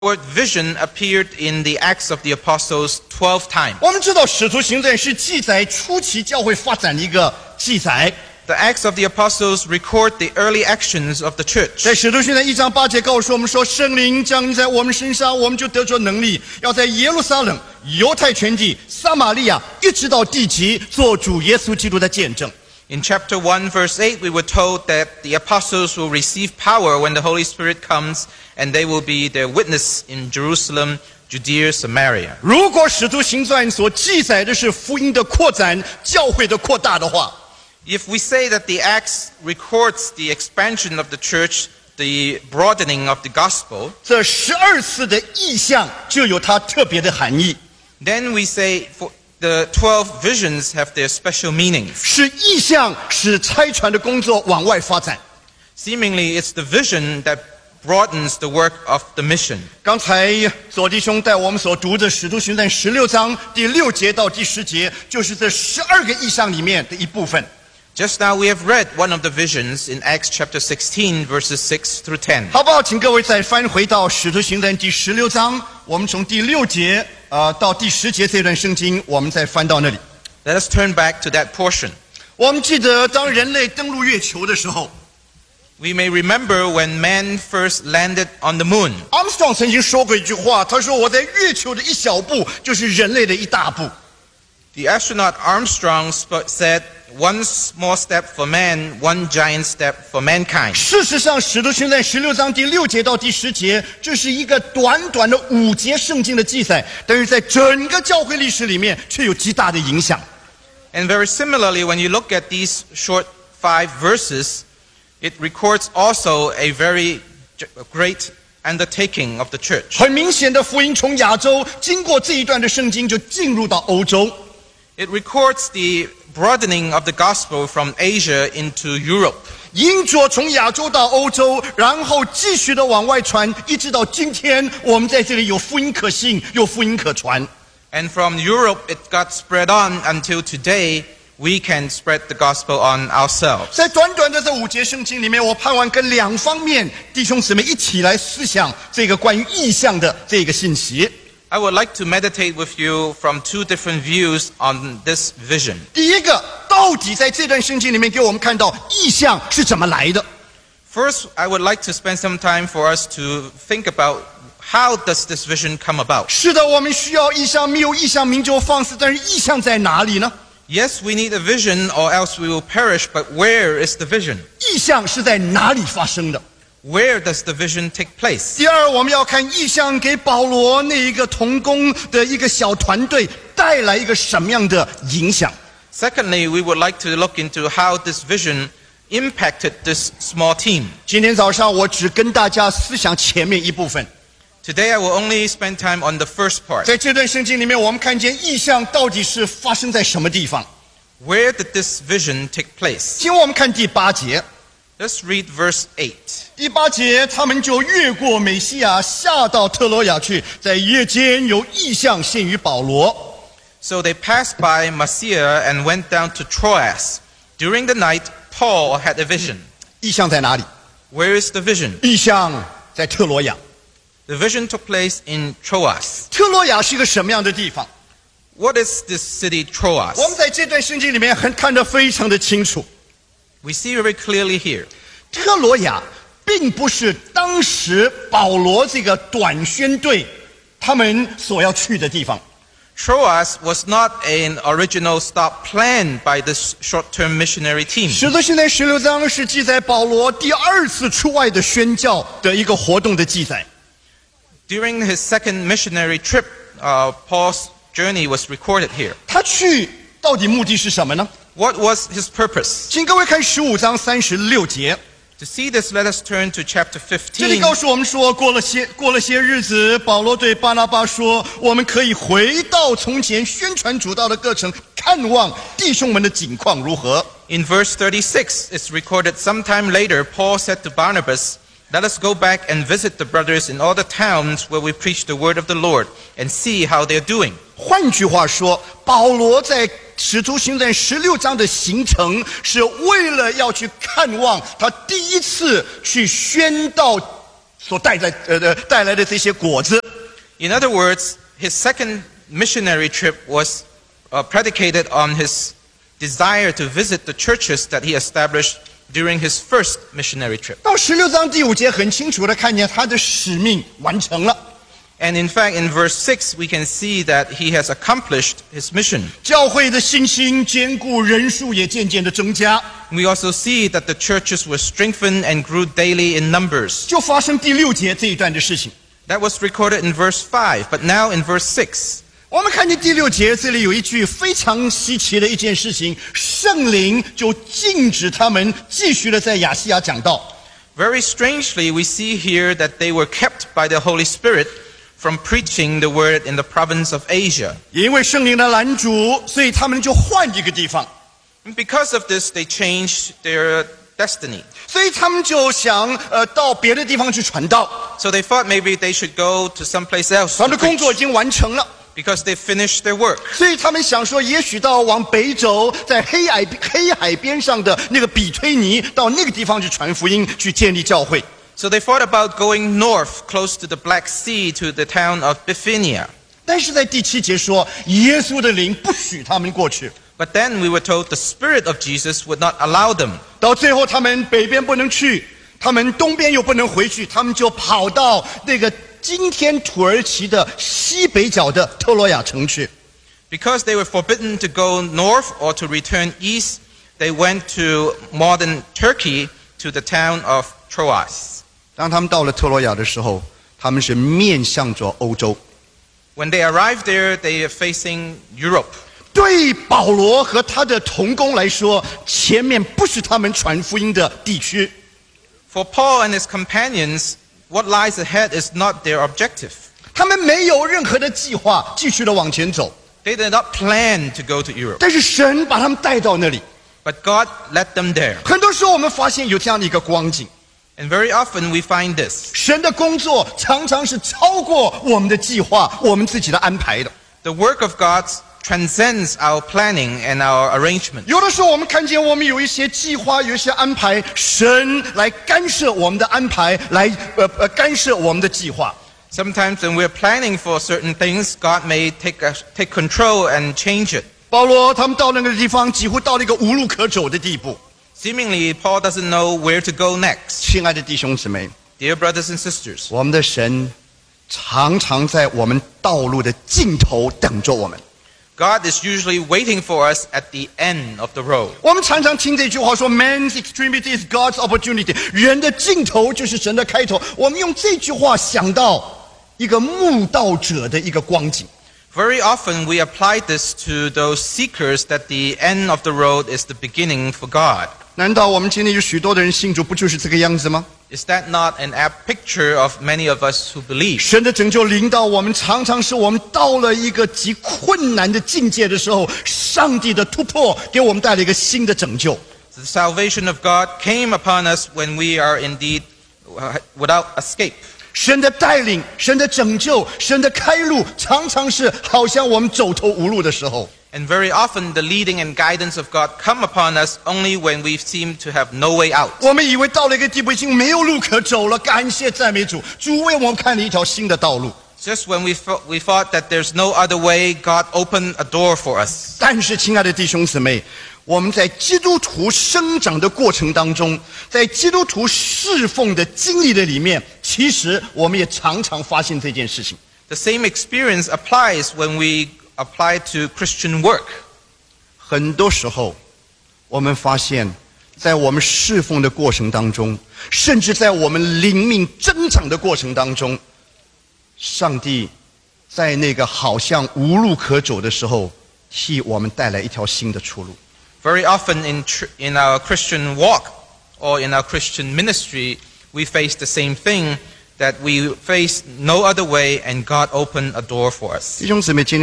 word vision appeared in the Acts of the Apostles 12 times. 我们知道使徒行传是记载初期教会发展的一个记载。 The Acts of the Apostles record the early actions of the church. 在使徒行传1章8节告诉我们说，圣灵降临在我们身上，我们就得着能力，要在耶路撒冷、犹太全地、撒玛利亚，一直到地极，做主耶稣基督的见证。 In chapter 1, verse 8, we were told that the apostles will receive power when the Holy Spirit comes, and they will be their witness in Jerusalem, Judea, Samaria. 如果使徒行传所记载的是福音的扩展、教会的扩大的话， If we say that the Acts records the expansion of the church, the broadening of the gospel, 这12次的意象就有它特别的含义。 then we say the 12 visions have their special meanings. 是意象使差传的工作往外发展。 Seemingly, it's the vision that broadens the work of the mission. 刚才左弟兄带我们所读的使徒行传16章第6节到第10节，就是这12个意象里面的一部分。 Just now we have read one of the visions in Acts chapter 16, verses 6 through 10. 好不好？请各位再翻回到使徒行传第16章，我们从第6节到第10节这段圣经，我们再翻到那里。 Let us turn back to that portion. 我们记得当人类登陆月球的时候， We may remember when man first landed on the moon. 阿姆斯壮曾经说过一句话，他说：“我在月球的一小步，就是人类的一大步。” The astronaut Armstrong said, "One small step for man, one giant step for mankind." 事实上，使徒行传16章第6节到第10节，这是一个短短的5节圣经的记载，但是在整个教会历史里面却有极大的影响。 And very similarly, when you look at these short 5 verses, it records also a very great undertaking of the church. 很明显的，福音从亚洲经过这一段的圣经，就进入到欧洲。 It records the broadening of the gospel from Asia into Europe. 因着从亚洲到欧洲，然后继续的往外传，一直到今天，我们在这里有福音可信，有福音可传。 And from Europe, it got spread on until today, we can spread the gospel on ourselves. 在短短的这5节圣经里面，我盼望跟2方面弟兄姊妹一起来思想这个关于意象的这个信息。 I would like to meditate with you from 2 different views on this vision. 第一个，到底在这段圣经里面给我们看到意象是怎么来的？ First, I would like to spend some time for us to think about how does this vision come about. 是的，我们需要意象，没有意象民就放肆，但是意象在哪里呢？ Yes, we need a vision or else we will perish, but where is the vision? 意象是在哪里发生的？ Where does the vision take place? 第二，我们要看意象给保罗那一个同工的一个小团队带来一个什么样的影响。 Secondly, we would like to look into how this vision impacted this small team. 今天早上我只跟大家思想前面一部分。 Today, I will only spend time on the first part. 在这段圣经里面，我们看见意象到底是发生在什么地方。 Where did this vision take place? 请我们看第8节。 Let's read verse 8. 第8节，他们就越过美西亚，下到特罗亚去，在夜间有异象现于保罗。 So they passed by Mysia and went down to Troas. During the night, Paul had a vision. 异象在哪里？ Where is the vision? 异象在特罗亚。 The vision took place in Troas. 特罗亚是一个什么样的地方？ What is this city 我们 Troas? 在这段圣经里面看得非常的清楚。 We see very clearly here. 特罗亚并不是当时保罗这个短宣队他们所要去的地方。 Troas was not an original stop planned by this short-term missionary team. 使徒行传16章是记载保罗第2次出外的宣教的一个活动的记载。 During his second missionary trip, Paul's journey was recorded here. 他去到底目的是什么呢？ What was his purpose? 请各位看15章36节。 To see this, let us turn to chapter 这里 15. 告诉我们说，过了些日子，保罗对巴拿巴说：“我们可以回到从前宣传主道的各城，看望弟兄们的景况如何。” In verse 36, it's recorded sometime later, Paul said to Barnabas, "Let us go back and visit the brothers in all the towns where we preach the word of the Lord and see how they're doing." 换句话说，保罗在使徒行传16章的行程，是为了要去看望他第一次去宣道所带来的这些果子。 In other words, his second missionary trip was predicated on his desire to visit the churches that he established during his first missionary trip. 到16章第5节很清楚的看见他的使命完成了。 And in fact, in verse 6, we can see that he has accomplished his mission. 教会的信心坚固，人数也渐渐的增加。 We also see that the churches were strengthened and grew daily in numbers. 就发生第6节这一段的事情。 That was recorded in verse 5, but now in verse 6, 我们看见第6节这里有一句非常稀奇的一件事情，圣灵就禁止他们继续的在亚细亚讲道。 very strangely, we see here that they were kept by the Holy Spirit from preaching the word in the province of Asia. 因为圣灵的拦阻，所以他们就换一个地方。 And because of this, they changed their destiny. 所以他们就想到别的地方去传道。 So they thought maybe they should go to someplace else 他 to 们的工 preach 作已经完成了， because they finished their work. 所以他们想说，也许到往北走，在黑海边上的那个比推尼，到那个地方去传福音，去建立教会。 So they thought about going north, close to the Black Sea, to the town of Bithynia. 但是在第7节说，耶稣的灵不许他们过去。 But then we were told the Spirit of Jesus would not allow them. 到最后，他们北边不能去，他们东边又不能回去，他们就跑到那个今天土耳其的西北角的特罗亚城去。 Because they were forbidden to go north or to return east, they went to modern Turkey, to the town of Troas. 当他们到了特罗亚的时候，他们是面向着欧洲。 When they arrived there, they are facing Europe. 对保罗和他的同工来说，前面不是他们传福音的地区。 For Paul and his companions, what lies ahead is not their objective. 他们没有任何的计划继续的往前走， They did not plan to go to Europe, 但是神把他们带到那里。 but God led them there. 很多时候我们发现有这样的一个光景， And very often we find this. 神的工作常常是超过我们的计划、我们自己的安排的。 The work of God transcends our planning and our arrangement. 有的时候我们看见我们有一些计划、有一些安排，神来干涉我们的安排，来干涉我们的计划。 Sometimes when we're planning for certain things, God may take control and change it. 保罗他们到那个地方，几乎到了一个无路可走的地步。 Seemingly, Paul doesn't know where to go next. 亲爱的弟兄姊妹， Dear brothers and sisters, 我们的神常常在我们道路的尽头等着我们。 God is usually waiting for us at the end of the road. 我们常常听这句话说 ，Man's extremity is God's opportunity。人的尽头就是神的开头。我们用这句话想到一个慕道者的一个光景。 Very often we apply this to those seekers that the end of the road is the beginning for God. 难道我们今天有许多的人信主，不就是这个样子吗？ Is that not an apt picture of many of us who believe? 神的拯救临到我们，常常是我们到了一个极困难的境界的时候，上帝的突破给我们带来一个新的拯救。 The salvation of God came upon us when we are indeed without escape. 神的带领、神的拯救、神的开路，常常是好像我们走投无路的时候。 And very often the leading and guidance of God come upon us only when we seem to have no way out. 我们以为到了一个地步，已经没有路可走了。感谢赞美主，主为我们开了一条新的道路。 Just when we thought that there's no other way, God opened a door for us. 但是，亲爱的弟兄姊妹，我们在基督徒生长的过程当中，在基督徒侍奉的经历的里面，其实我们也常常发现这件事情。 The same experience applies when we apply to Christian work. 很多时候，我们发现，在我们侍奉的过程当中，甚至在我们灵命增长的过程当中，上帝在那个好像无路可走的时候，替我们带来一条新的出路。 Very often in our Christian walk or in our Christian ministry, we face the same thing, that we face no other way and God opened a door for us. 弟兄姊妹，今天